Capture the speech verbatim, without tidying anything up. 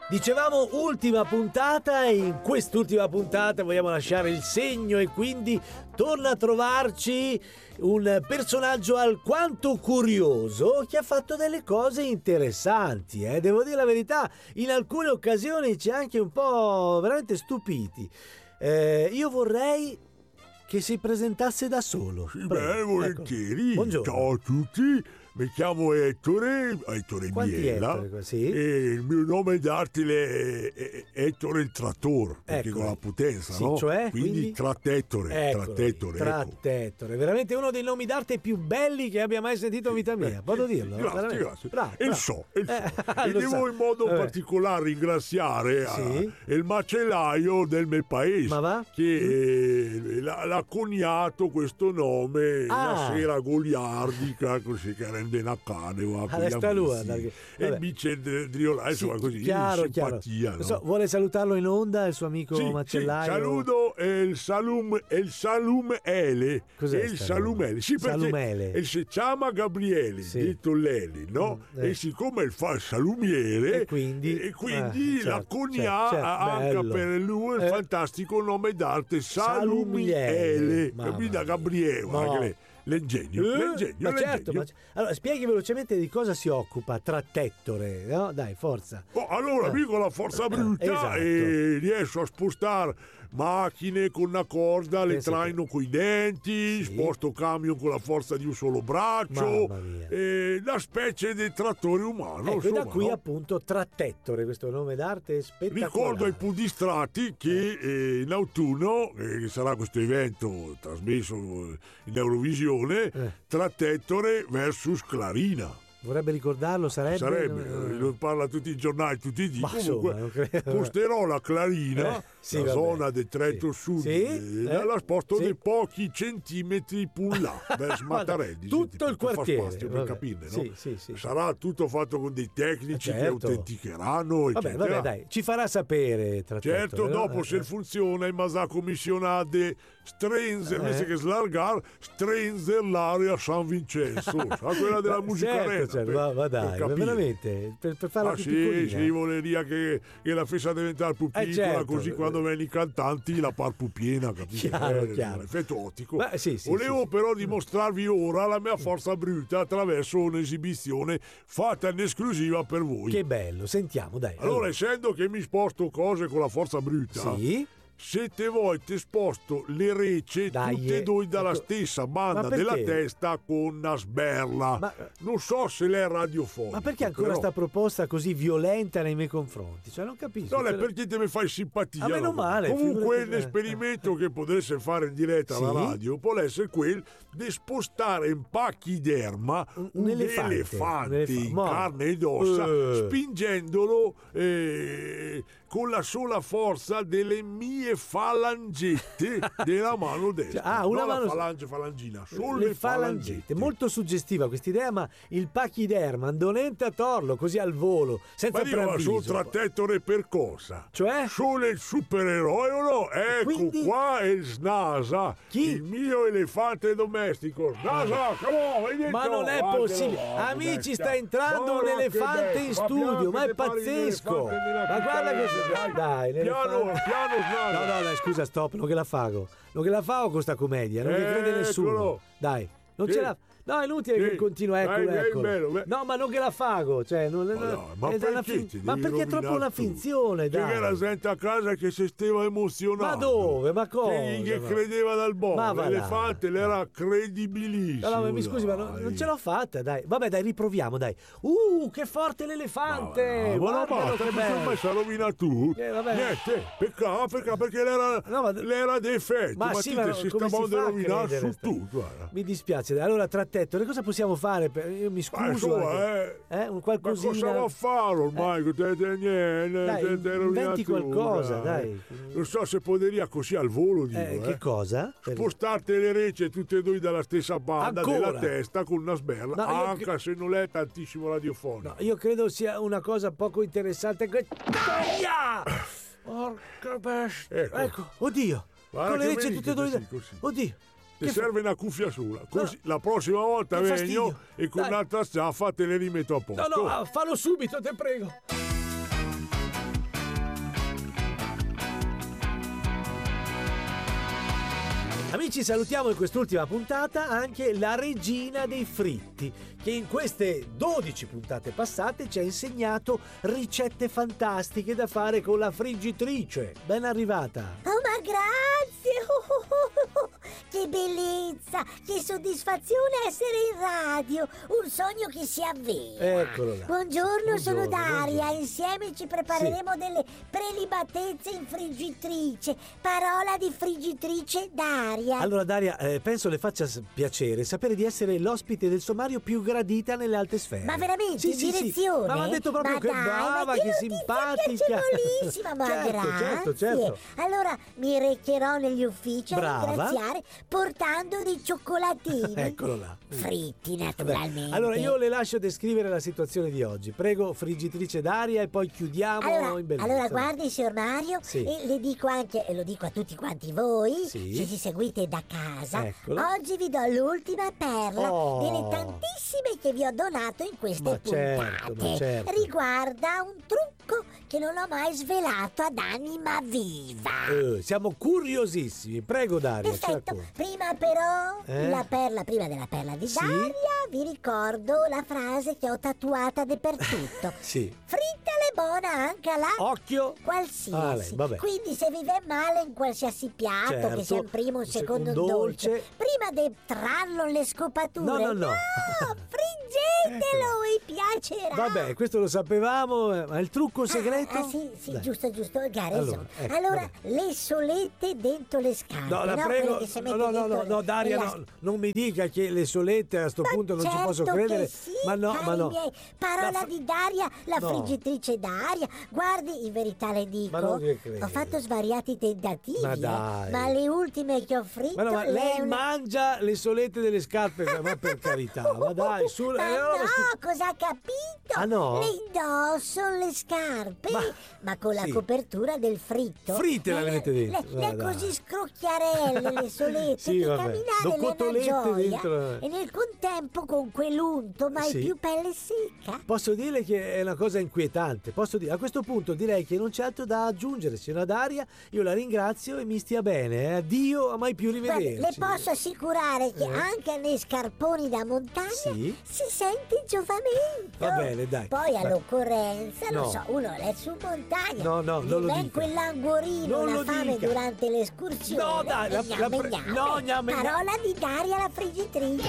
Dicevamo ultima puntata e in quest'ultima puntata vogliamo lasciare il segno e quindi torna a trovarci un personaggio alquanto curioso che ha fatto delle cose interessanti, eh? Devo dire la verità, in alcune occasioni ci ha anche un po' veramente stupiti. Eh, io vorrei che si presentasse da solo. Sì, beh, volentieri. Ecco. Ciao a tutti. Mi chiamo Ettore, Ettore Quanti Biella, Ettore, sì? e il mio nome d'arte è Ettore il Trattore, perché Ecco. con la potenza, Sì, no? cioè, quindi, quindi? Trattettore, Eccolo, Trattettore, ecco. Trattettore, veramente uno dei nomi d'arte più belli che abbia mai sentito in vita mia, posso dirlo? Grazie, Veramente. grazie. Bravo, E bravo. il so, e il so. Eh, e lo devo sa. in modo Vabbè. particolare ringraziare Sì? a, il macellaio del mio paese, Ma va? che eh, l'ha, l'ha coniato questo nome Ah. una sera goliardica, così che rende una cane. Resta lui, perché- E vabbè. dice Driolai, Sì, insomma, così, chiaro, simpatia, chiaro. no? So, vuole salutarlo in onda il suo amico Sì, macellaio? sì, saluto eh, il Salum e il Salum Ele. Cos'è E il sta Salumele. roba? Sì, perché Salumele. e si chiama Gabriele, Sì. detto Leli, no? Mm, eh. E siccome il fa il salumiere E quindi- e quindi eh, la certo, cogna certo, certo, anche bello. per lui il Eh. fantastico nome d'arte Salumiele. Salumiele, Mamma capito? Da mia. Gabriele, guarda No. che le- l'ingegno, Eh, l'ingegno, ma certo, l'ingegno. ma c- allora spieghi velocemente di cosa si occupa Trattettore, no? Dai, forza. Oh, allora, Eh. io con la forza bruta Esatto. e riesco a spostare macchine con una corda, le Pensa traino coi denti, Sì. sposto camion con la forza di un solo braccio, Mamma mia. e una specie di trattore umano. Ecco, e da insomma, qui no? appunto Trattettore, questo nome d'arte spettacolare. Ricordo ai pudistrati che eh, in autunno, eh, che sarà questo evento trasmesso in Eurovisione, Eh. Trattettore versus Clarina. Vorrebbe ricordarlo, sarebbe... Sarebbe, Eh, lo parla tutti i giornali, tutti i Ma giorni. insomma, Comunque, non credo. posterò la Clarina, Eh, sì, la vabbè. zona del Trento Sì. Sud, Sì? eh, Eh? la sposto Sì. di pochi centimetri più là, verso Guarda, Mattarelli. tutto senti, il per far quartiere, spazio, per vabbè. capirne, no? Sì, sì, sì. Sarà tutto fatto con dei tecnici Eh, che certo. autenticheranno, Vabbè, eccetera. vabbè, dai, ci farà sapere Trattettore. Certo, no? dopo Eh, se eh. funziona in masa commissionate strenze, Eh. invece che slargar, strenzer l'area San Vincenzo, sa quella della musica certo, arena, certo, per- ma, ma per dai, ma capire. veramente, per, per farla Ah più sì, piccolina. sì, voleria che, che la fessa diventare più Eh, piccola, certo. così quando vengono i cantanti la par più piena, capito? Chiaro, Eh, chiaro. Effetto ottico. Beh, sì, sì, Volevo sì, sì. però dimostrarvi ora la mia forza bruta attraverso un'esibizione fatta in esclusiva per voi. Che bello, sentiamo, dai. Allora, essendo che mi sposto cose con la forza bruta, sì? siete volte sposto le rece Dai, tutte e eh, due dalla ecco. stessa Ma banda perché? della testa con una sberla. Ma- non so se lei è radiofonico. Ma perché ancora però- sta proposta così violenta nei miei confronti? Cioè, non capisco. No, è Cioè- perché te mi fai simpatia. Ah, meno no? male, Comunque, figurati- l'esperimento che potreste fare in diretta alla Sì? radio può essere quel di spostare in pachiderma un, un elefante. elefante, Un elef- in ma- carne ed ossa, Eh. spingendolo eh, con la sola forza delle mie falangette della mano destra. Cioè, ah, una non mano- la falange, falangina, solo le le falangette. Molto suggestiva questa idea, ma il pachiderma, andolente a torlo, così al volo, senza Ma dico, ma preavviso. sul trattettore per cosa? Cioè? Solo il supereroe o no? Ecco Quindi- qua è Snasa, Chi? il mio elefante domestico. Snasa, come on, vai dentro. Ma non è Guardalo, possibile. guarda, Amici, bestia. sta entrando un Guarda che elefante bestia. in Ma studio, piano ma è che ti pare pazzesco. l'elefante della Ma guarda che... Dai, Dai, piano, l'elefante- piano, Snasa. No, no, dai, scusa, stop, non che la fago. Non che la fago con sta commedia, non che crede nessuno. Eccolo. Dai, non Sì. ce la... No, è inutile Sì. che continua, Dai, eccolo, dai, eccolo. bello, beh. No, ma non che la fago, cioè... Non, Ma, non- no, ma è dalla perché fin- ti Ma devi perché è troppo rovinare una tu? finzione, C'è dai. che la gente a casa che si stava emozionando. Ma dove? Ma cosa? Che, che Ma- credeva dal Ma bombo. va là. L'elefante l'era credibilissimo. No, no, ma mi scusi, ma non, dai. non ce l'ho fatta, dai. Vabbè, dai, riproviamo, dai. Uh, che forte l'elefante! Ma no, ma Guardalo basta, che che bello. ormai si rovina tu. Eh, vabbè. Niente, peccato, peccato, perché l'era, No, ma- l'era defetto. Ma Ma, sì, ti ma te si come sta si mondo fa a rovinare credere su sta- tu, guarda. Mi dispiace, dai. Allora, Trattettore, cosa possiamo fare? Per... Io mi Ma scuso. insomma, anche. eh, Eh, un ma qualcosina. cosa va a fare ormai? Che te, te, niente, Dai, te, te rovinato, inventi qualcosa, dai. Non so se poteria così al volo, dico, Eh, eh. che cosa? Per- Spostarti le rece tutte e due dalla stessa banda Ancora? della testa con una sberla, No, io anche cre- se non è tantissimo radiofonico. No, io credo sia una cosa poco interessante. Que- Aia! Porca bestia. Ecco. Ecco, oddio. Guarda Con le che rece vedi tutte e che due. sei così. Oddio. Ti Che fa- serve una cuffia sola, così No. la prossima volta Che vengo fastidio. e con Dai. un'altra staffa te le rimetto a posto. No, no, ah, fallo subito, te prego. Amici, salutiamo in quest'ultima puntata anche la regina dei fritti, che in queste dodici puntate passate ci ha insegnato ricette fantastiche da fare con la friggitrice. Ben arrivata! Oh, ma grazie! Oh, oh, oh, oh. Che bellezza! Che soddisfazione essere in radio! Un sogno che si avvera! Eccolo là. Buongiorno, Buongiorno, sono Daria. buongiorno. Insieme ci prepareremo Sì. delle prelibatezze in friggitrice. Parola di friggitrice Daria. Allora Daria, eh, penso le faccia s- piacere sapere di essere l'ospite del sommario più gradita nelle alte sfere. Ma veramente, Sì, in sì, sì. direzione? Ma mi ha detto proprio Ma che dai, brava, ma che notizia simpatica. piacevolissima, ma certo, grazie. certo, certo. Allora mi recherò negli uffici Brava. a ringraziare portando dei cioccolatini. Eccolo là. Fritti, Vabbè, naturalmente. allora io le lascio descrivere la situazione di oggi. Prego, friggitrice Daria, e poi chiudiamo Allora, in bellezza. allora guardi, signor Mario, Sì. e le dico anche, e lo dico a tutti quanti voi, Sì. se ci seguite da casa, Eccolo. oggi vi do l'ultima perla Oh. delle tantissime che vi ho donato in queste Ma puntate. certo, ma certo. Riguarda un trucco che non ho mai svelato ad anima viva. Eh, siamo curiosissimi. Prego Daria. ce la Perfetto, conti. prima però Eh? la perla, prima della perla di Sì? Daria, vi ricordo la frase che ho tatuata dappertutto. Sì. Fritta le buona anche alla Occhio. qualsiasi. Ah, lei, vabbè. Quindi se vi va male in qualsiasi piatto, Certo. che sia un primo, un Un secondo, un secondo dolce, dolce. prima di trarlo nelle scopature, No, no, no. friggetelo, vi piacerà. Vabbè, questo lo sapevamo, eh, ma il trucco segreto? Ah, ah, sì, sì, Dai. giusto, giusto, Gareso. Allora, ecco, Allora, vabbè. le solette dentro le scarpe. No, la no? prego, Quelle che si no, mette no, no, no, dentro no, Daria, nella- no, non mi dica che le solette a sto Ma punto non ci certo posso che credere. sì, ma no, cari ma no. miei. Parola La fr- di Daria, la No. friggitrice Daria. Guardi, in verità le dico, Ma non ci credo. ho fatto svariati tentativi, Ma eh, dai. ma le ultime che ho fritto... Ma no, ma lei lei è una- mangia le solette delle scarpe, ma per carità, ma dai, su, Ma eh, roba no, schi- cosa ha capito? Ah, no? Le indosso le scarpe, ma, Ma- con la sì. copertura del fritto. Fritte la Eh, mette dentro. Le, le Ma ha così dai. scrocchiarelle le solette, Sì, che vabbè. camminare Do le è una cotolette gioia. dentro, eh. E nel contempo con quell'unto mai Sì. più pelle secca. Posso dirle che è una cosa inquietante. Posso dire, a questo punto direi che non c'è altro da aggiungere, signora Daria. Io la ringrazio e mi stia bene. eh. Addio, a mai più Guardi, rivederci. le posso assicurare che Eh? anche nei scarponi da montagna Sì? si sente giovamento. Va bene, dai. Poi Dai. all'occorrenza, non No. so, uno è su montagna. No, no, gli non lo ven dica. quell'anguorino, Non la lo fame dica. durante l'escursione. No, dai, la- e gname, la pre- gname. no, gname, gname. Parola di Daria la friggitrice.